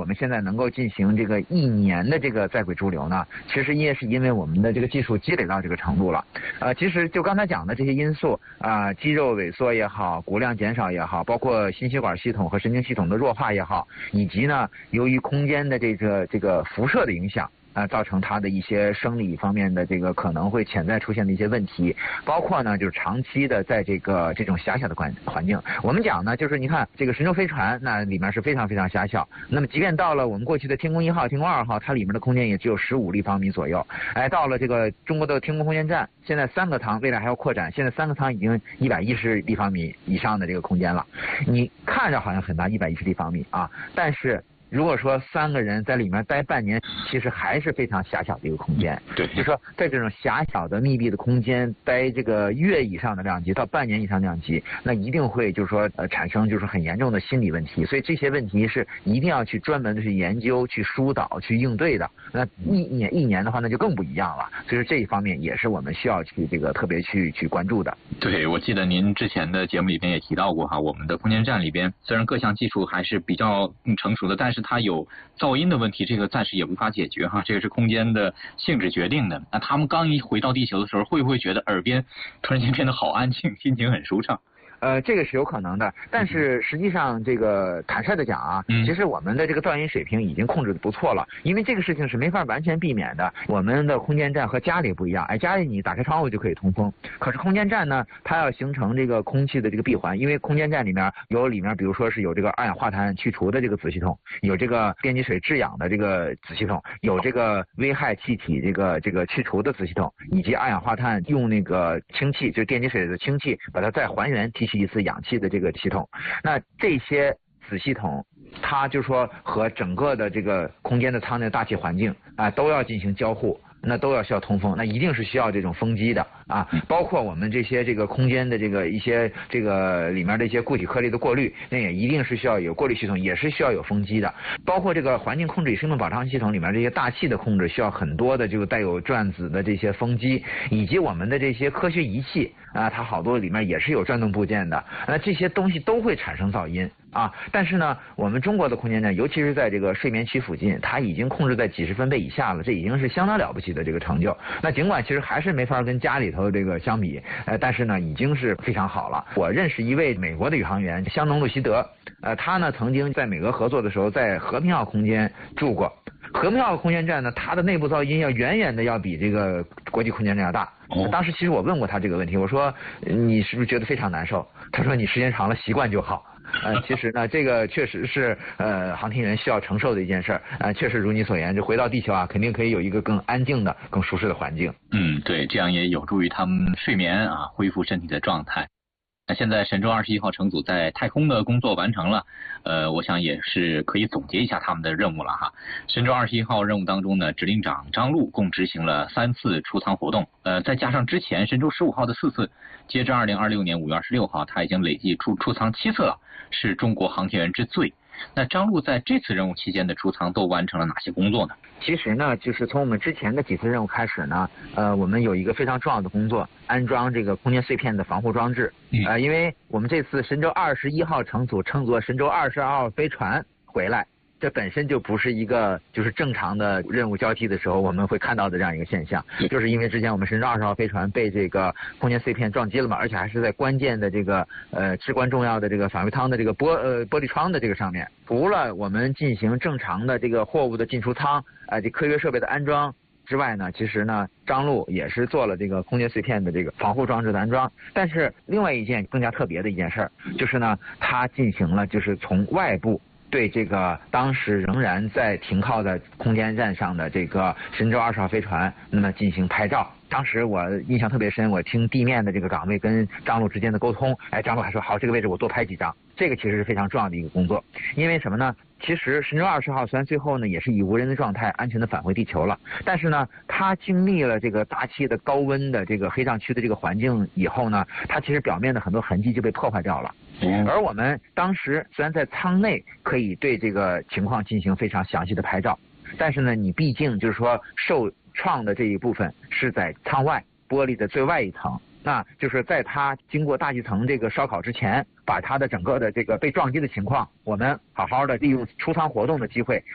们现在能够进行这个1年的这个在轨驻留呢，其实也是因为我们的这个技术积累到这个程度了。其实就刚才讲的这些因素肌肉萎缩也好，骨量减少也好，包括心血管系统和神经系统的弱化也好，以及呢由于空间的这个辐射的影响。造成它的一些生理方面的这个可能会潜在出现的一些问题，包括呢就是长期的在这种狭小的环境。我们讲呢，就是你看这个神舟飞船，那里面是非常非常狭小。那么即便到了我们过去的天宫1号、天宫2号，它里面的空间也只有15立方米左右。到了这个中国的天宫空间站，现在3个舱未来还要扩展，现在3个舱已经110立方米以上的这个空间了。你看着好像很大，110立方米啊，但是。如果说3个人在里面待半年，其实还是非常狭小的一个空间。 对， 就是说在这种狭小的密闭的空间待这个月以上的量级到半年以上量级，那一定会就是说产生就是很严重的心理问题。所以这些问题是一定要去专门的去研究、去疏导、去应对的。那一年的话，那就更不一样了。所以说这一方面也是我们需要去这个特别去关注的。 对，我记得您之前的节目里边也提到过哈，我们的空间站里边虽然各项技术还是比较成熟的，但是它有噪音的问题，这个暂时也无法解决哈，这个是空间的性质决定的。那他们刚一回到地球的时候，会不会觉得耳边突然间变得好安静，心情很舒畅？ 这个是有可能的，但是实际上这个坦率的讲啊，其实我们的这个噪音水平已经控制的不错了，因为这个事情是没法完全避免的。我们的空间站和家里不一样，家里你打开窗户就可以通风，可是空间站呢，它要形成这个空气的这个闭环，因为空间站里面比如说是有这个二氧化碳去除的这个子系统，有这个电解水制氧的这个子系统，有这个危害气体这个去除的子系统，以及二氧化碳用那个氢气，就是电解水的氢气把它再还原提取一次氧气的这个系统。那这些子系统它就说和整个的这个空间的舱内大气环境都要进行交互，那都要需要通风，那一定是需要这种风机的包括我们这些这个空间的这个一些这个里面的一些固体颗粒的过滤，那也一定是需要有过滤系统，也是需要有风机的。包括这个环境控制与生命保障系统里面这些大气的控制，需要很多的这个带有转子的这些风机，以及我们的这些科学仪器它好多里面也是有转动部件的，那这些东西都会产生噪音但是呢，我们中国的空间站，尤其是在这个睡眠区附近，它已经控制在几十分贝以下了，这已经是相当了不起的这个成就。那尽管其实还是没法跟家里头这个相比，但是呢，已经是非常好了。我认识一位美国的宇航员香农·路希德，他呢曾经在美俄合作的时候，在和平号空间住过。和平号空间站呢，它的内部噪音远远的要比这个国际空间站要大。当时其实我问过他这个问题，我说你是不是觉得非常难受？他说你时间长了习惯就好。其实呢，这个确实是航天员需要承受的一件事儿。确实如你所言，就回到地球肯定可以有一个更安静的、更舒适的环境。 对，这样也有助于他们睡眠恢复身体的状态。那现在神舟21号乘组在太空的工作完成了，我想也是可以总结一下他们的任务了哈。神舟21号任务当中呢，指令长张陆共执行了3次出舱活动，再加上之前神舟15号的4次，截至2026年5月26号，他已经累计出舱7次了，是中国航天员之最。那张陆在这次任务期间的出舱都完成了哪些工作呢？ 其实呢，就是从我们之前的几次任务开始呢，我们有一个非常重要的工作，安装这个空间碎片的防护装置。因为我们这次神舟21号乘组乘坐神舟22号飞船回来，这本身就不是一个就是正常的任务交替的时候我们会看到的这样一个现象，就是因为之前我们神舟20号飞船被这个空间碎片撞击了嘛，而且还是在关键的这个至关重要的这个反馈舱的这个玻璃窗的这个上面。除了我们进行正常的这个货物的进出舱这科学设备的安装之外呢，其实呢张陆也是做了这个空间碎片的这个防护装置的安装。但是另外一件更加特别的一件事儿，就是呢他进行了就是从外部对这个当时仍然在停靠在空间站上的这个神舟20号飞船那么进行拍照。当时我印象特别深，我听地面的这个岗位跟张陆之间的沟通，张陆还说好，这个位置我多拍几张。这个其实是非常重要的一个工作，因为什么呢？其实神舟20号虽然最后呢也是以无人的状态安全的返回地球了，但是呢它经历了这个大气的高温的这个黑障区的这个环境以后呢，它其实表面的很多痕迹就被破坏掉了。而我们当时虽然在舱内可以对这个情况进行非常详细的拍照，但是呢你毕竟就是说受创的这一部分是在舱外玻璃的最外一层，那就是在它经过大气层这个烧烤之前，把它的整个的这个被撞击的情况，我们好好的利用出舱活动的机会